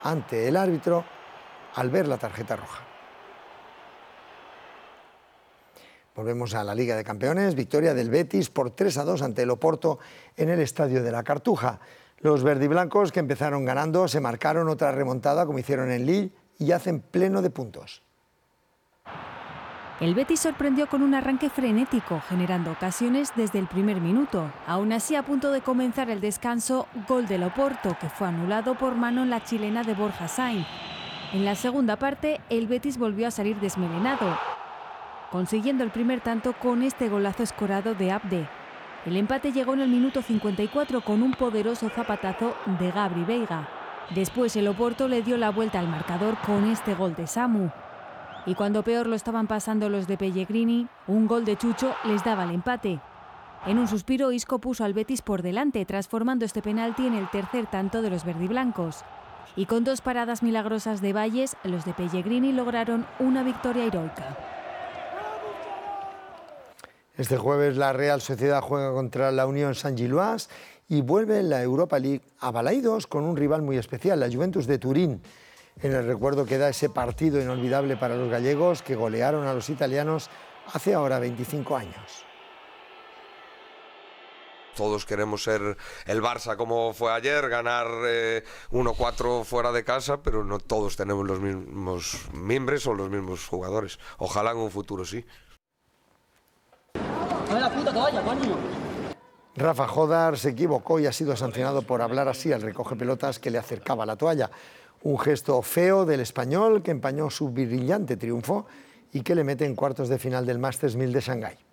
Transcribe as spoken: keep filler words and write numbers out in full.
ante el árbitro al ver la tarjeta roja. Volvemos a la Liga de Campeones, victoria del Betis por tres a dos ante el Oporto en el Estadio de la Cartuja. Los verdiblancos, que empezaron ganando, se marcaron otra remontada como hicieron en Lille y hacen pleno de puntos. El Betis sorprendió con un arranque frenético, generando ocasiones desde el primer minuto. Aún así, a punto de comenzar el descanso, gol del Oporto, que fue anulado por mano en la chilena de Borja Sainz. En la segunda parte, el Betis volvió a salir desmelenado, consiguiendo el primer tanto con este golazo escorado de Abde. El empate llegó en el minuto cincuenta y cuatro con un poderoso zapatazo de Gabri Veiga. Después el Oporto le dio la vuelta al marcador con este gol de Samu. Y cuando peor lo estaban pasando los de Pellegrini, un gol de Chucho les daba el empate. En un suspiro, Isco puso al Betis por delante, transformando este penalti en el tercer tanto de los verdiblancos. Y con dos paradas milagrosas de Valles, los de Pellegrini lograron una victoria heroica. Este jueves la Real Sociedad juega contra la Unión Saint-Gilloise y vuelve la Europa League a Balaidos con un rival muy especial, la Juventus de Turín. En el recuerdo queda ese partido inolvidable para los gallegos que golearon a los italianos hace ahora veinticinco años. Todos queremos ser el Barça como fue ayer, ganar eh, uno cuatro fuera de casa, pero no todos tenemos los mismos miembros o los mismos jugadores. Ojalá en un futuro sí. Rafa Jodar se equivocó y ha sido sancionado por hablar así al recoge pelotas que le acercaba la toalla. Un gesto feo del español que empañó su brillante triunfo y que le mete en cuartos de final del Masters mil de Shanghái.